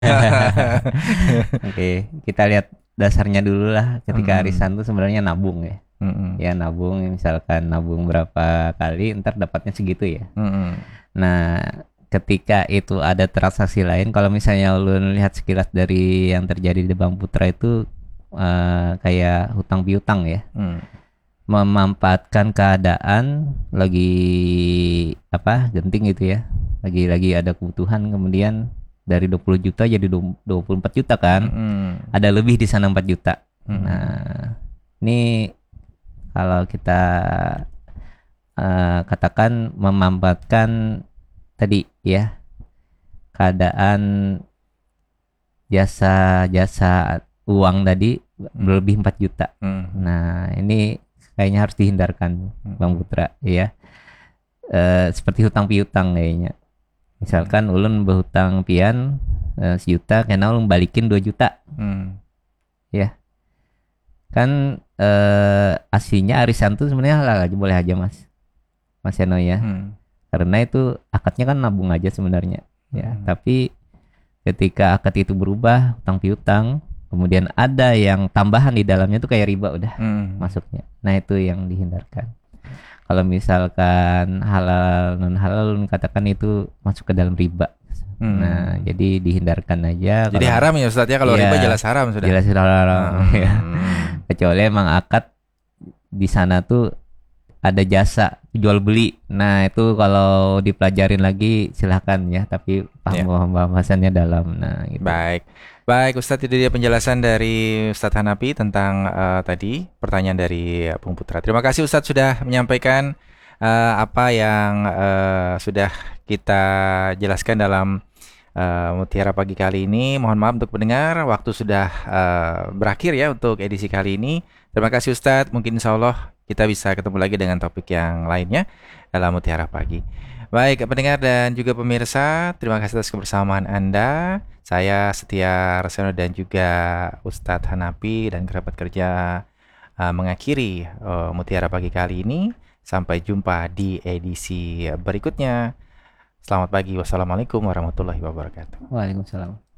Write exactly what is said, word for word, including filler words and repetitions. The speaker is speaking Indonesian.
Oke, kita lihat dasarnya dulu lah. Ketika Mm-mm. arisan tuh sebenarnya nabung ya. Mm-mm. Ya nabung, misalkan nabung berapa kali, ntar dapatnya segitu ya. Mm-mm. Nah, ketika itu ada transaksi lain, kalau misalnya lu lihat sekilas dari yang terjadi di Bang Putra itu eh, kayak hutang piutang ya, Mm. memanfaatkan keadaan lagi apa genting gitu ya, lagi-lagi ada kebutuhan, kemudian dari dua puluh juta jadi dua puluh empat juta kan, Mm-mm. ada lebih di sana empat juta. Mm-mm. Nah, ini kalau kita eh, katakan memanfaatkan tadi ya keadaan jasa-jasa uang tadi Mm. berlebih empat juta. Mm. Nah, ini kayaknya harus dihindarkan Bang Mm. Putra ya. Eh, seperti hutang piutang kayaknya. Mm. Misalkan ulun berhutang pian eh, sejuta, karena ulun balikin dua juta Mm. ya. Kan eh, aslinya arisan tuh sebenarnya halal aja, boleh aja Mas. Mas Yano ya. Mm. Karena itu akadnya kan nabung aja sebenarnya ya. Mm. Tapi ketika akad itu berubah hutang piutang, kemudian ada yang tambahan di dalamnya tuh kayak riba udah Mm. masuknya. Nah, itu yang dihindarkan. Kalau misalkan halal non halal katakan itu masuk ke dalam riba. Nah, Mm. jadi dihindarkan aja Jadi kalau haram ya Ustadz ya, kalau riba iya jelas haram sudah. jelas halal ya. Mm. Kecuali emang akad di sana tuh ada jasa jual beli. Nah, itu kalau dipelajarin lagi silahkan ya, tapi Ya. paham pembahasannya dalam. Nah, gitu. Baik, baik Ustadz, itu dia penjelasan dari Ustadz Hanapi tentang eh, tadi pertanyaan dari eh, Bung Putra. Terima kasih Ustadz sudah menyampaikan eh, apa yang eh, sudah kita jelaskan dalam eh, Mutiara Pagi kali ini. Mohon maaf untuk pendengar, waktu sudah eh, berakhir ya untuk edisi kali ini. Terima kasih Ustadz, mungkin insya Allah kita bisa ketemu lagi dengan topik yang lainnya dalam Mutiara Pagi. Baik, pendengar dan juga pemirsa, terima kasih atas kebersamaan Anda. Saya Setia Reseno dan juga Ustadz Hanapi dan kerabat kerja uh, mengakhiri uh, Mutiara Pagi kali ini. Sampai jumpa di edisi berikutnya. Selamat pagi. Wassalamualaikum warahmatullahi wabarakatuh. Waalaikumsalam.